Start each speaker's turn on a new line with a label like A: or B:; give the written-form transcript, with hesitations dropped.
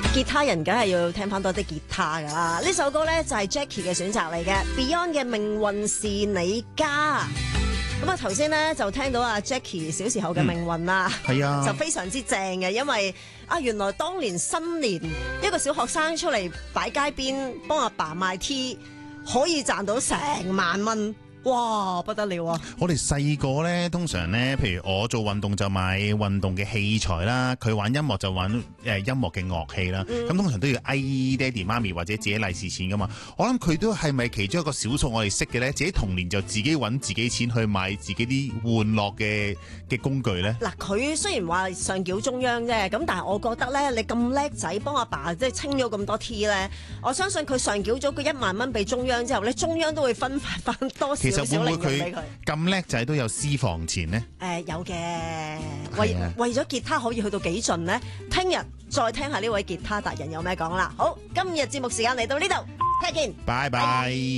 A: 吉他人梗係要聽翻多啲吉他噶啦，呢首歌咧就係 Jackie 嘅選擇嚟嘅 ，Beyond 嘅命運是你家。咁啊頭先咧就聽到阿 Jackie 小時候嘅命運啦，
B: 係啊，
A: 就非常之正嘅，因為原來當年新年一個小學生出嚟擺街邊幫阿爸賣 T， 可以賺到成萬蚊。哇，不得了啊！
B: 我哋細個咧，通常咧，譬如我做運動就買運動嘅器材啦，佢玩音樂就玩音樂嘅樂器啦。咁通常都要嗌爹哋媽咪或者自己利是錢噶嘛。我諗佢都係咪其中一個少數我哋識嘅咧？自己童年就自己揾自己錢去買自己啲玩樂嘅工具咧？嗱，
A: 佢雖然話上繳中央啫，咁但係我覺得咧，你咁叻仔幫阿爸即係清咗咁多 T 咧，我相信佢上繳咗佢1萬蚊俾中央之後咧，中央都會分發翻多少。
B: 其實會唔會佢咁叻仔都有私房錢呢？
A: 有嘅，為咗吉他可以去到幾盡呢？聽日再聽下呢位吉他達人有咩講啦。好，今日節目時間嚟到呢度，聽見，
B: 拜拜。